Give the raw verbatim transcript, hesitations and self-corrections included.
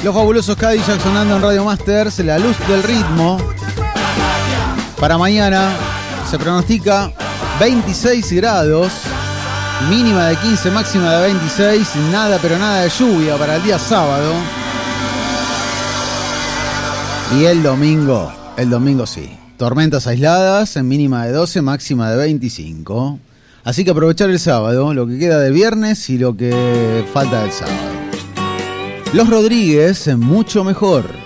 Los fabulosos Cadillacs sonando en Radio Masters, la luz del ritmo. Para mañana se pronostica veintiséis grados, mínima de quince, máxima de veintiséis, nada pero nada de lluvia para el día sábado. Y el domingo, el domingo sí, tormentas aisladas en mínima de doce, máxima de veinticinco. Así que aprovechar el sábado, lo que queda de viernes y lo que falta del sábado. Los Rodríguez, mucho mejor.